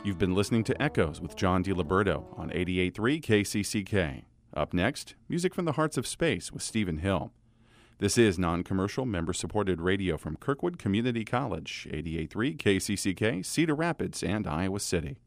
You've been listening to Echoes with John DiLiberto on 88.3 KCCK. Up next, music from the hearts of space with Stephen Hill. This is non-commercial, member-supported radio from Kirkwood Community College, 88.3 KCCK, Cedar Rapids, and Iowa City.